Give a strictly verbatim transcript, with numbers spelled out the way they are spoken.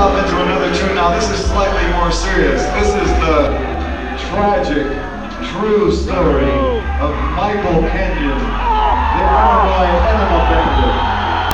off into another tune now. This is slightly more serious. This is the tragic, true story of Michael Kenyon, the Illinois Enema Bandit.